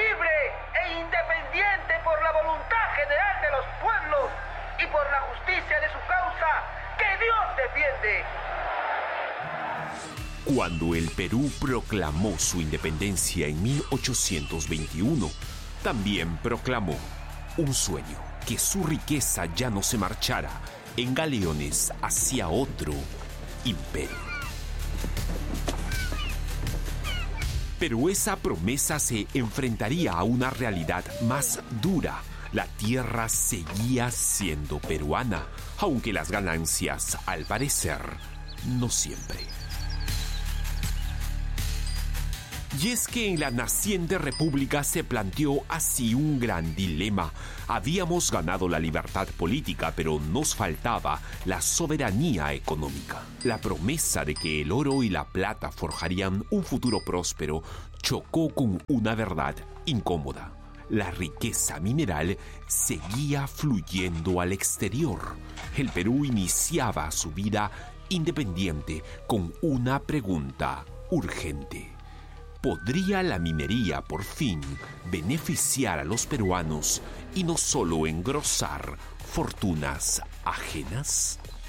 libre e independiente por la voluntad general de los pueblos y por la justicia de su causa que Dios defiende. Cuando el Perú proclamó su independencia en 1821, también proclamó un sueño: que su riqueza ya no se marchara en galeones hacia otro imperio. Pero esa promesa se enfrentaría a una realidad más dura. La tierra seguía siendo peruana, aunque las ganancias, al parecer, no siempre. Y es que en la naciente república se planteó así un gran dilema. Habíamos ganado la libertad política, pero nos faltaba la soberanía económica. La promesa de que el oro y la plata forjarían un futuro próspero chocó con una verdad incómoda. La riqueza mineral seguía fluyendo al exterior. El Perú iniciaba su vida independiente con una pregunta urgente: ¿podría la minería por fin beneficiar a los peruanos y no solo engrosar fortunas ajenas?